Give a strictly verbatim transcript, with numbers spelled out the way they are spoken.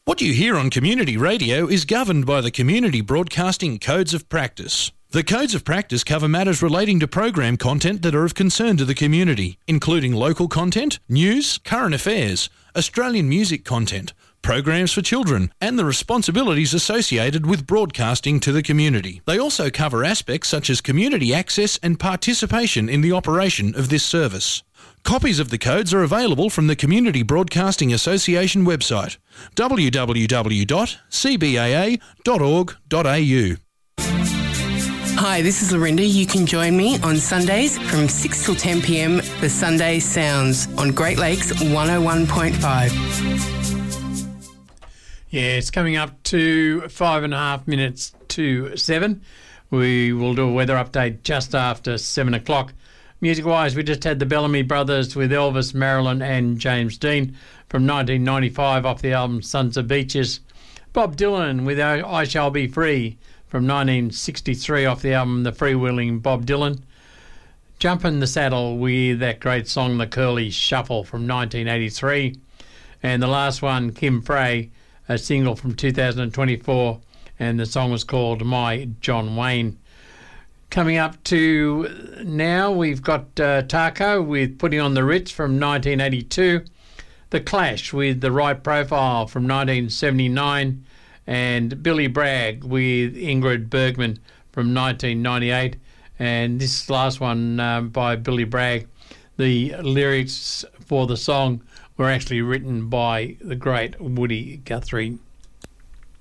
What you hear on community radio is governed by the Community Broadcasting Codes of Practice. The Codes of Practice cover matters relating to program content that are of concern to the community, including local content, news, current affairs, Australian music content, programs for children, and the responsibilities associated with broadcasting to the community. They also cover aspects such as community access and participation in the operation of this service. Copies of the codes are available from the Community Broadcasting Association website, w w w dot c b a a dot org dot a u. Hi, this is Lorinda. You can join me on Sundays from six till ten p m for Sunday Sounds on Great Lakes one oh one point five. Yeah, it's coming up to five and a half minutes to seven. We will do a weather update just after seven o'clock. Music-wise, we just had the Bellamy Brothers with Elvis, Marilyn and James Dean from nineteen ninety-five off the album Sons of Beaches. Bob Dylan with I Shall Be Free from nineteen sixty-three off the album The Freewheeling Bob Dylan. Jump in the Saddle with that great song The Curly Shuffle from nineteen eighty-three. And the last one, Kim Frey, a single from two thousand twenty-four, and the song was called My John Wayne. Coming up to now, we've got uh, Taco with Putting on the Ritz from nineteen eighty-two, The Clash with The Right Profile from nineteen seventy-nine, and Billy Bragg with Ingrid Bergman from nineteen ninety-eight. And this last one uh, by Billy Bragg, the lyrics for the song were actually written by the great Woody Guthrie.